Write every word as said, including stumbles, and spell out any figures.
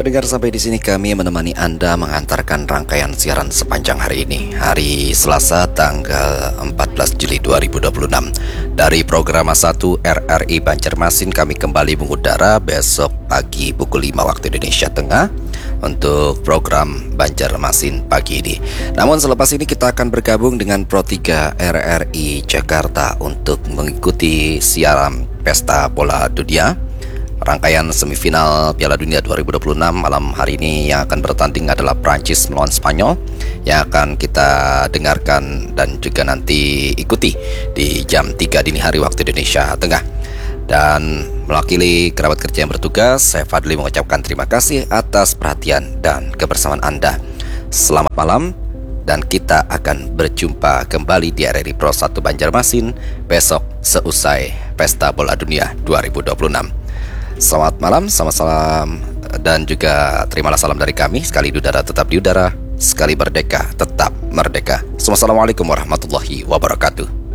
Pendengar, sampai di sini kami menemani Anda mengantarkan rangkaian siaran sepanjang hari ini, hari Selasa tanggal empat belas Juli dua ribu dua puluh enam. Dari program satu R R I Banjarmasin kami kembali mengudara besok pagi pukul lima waktu Indonesia Tengah untuk program Banjarmasin pagi ini. Namun selepas ini kita akan bergabung dengan Pro tiga R R I Jakarta untuk mengikuti siaran Pesta Bola Dunia. Rangkaian semifinal Piala Dunia dua ribu dua puluh enam malam hari ini yang akan bertanding adalah Prancis melawan Spanyol, yang akan kita dengarkan dan juga nanti ikuti di jam tiga dini hari waktu Indonesia Tengah. Dan mewakili kerabat kerja yang bertugas, saya Fadli mengucapkan terima kasih atas perhatian dan kebersamaan Anda. Selamat malam, dan kita akan berjumpa kembali di R R I Pro satu Banjarmasin besok seusai Pesta Bola Dunia dua ribu dua puluh enam. Selamat malam, selamat salam, dan juga terimalah salam dari kami. Sekali di udara tetap di udara, sekali merdeka tetap merdeka. Assalamualaikum warahmatullahi wabarakatuh.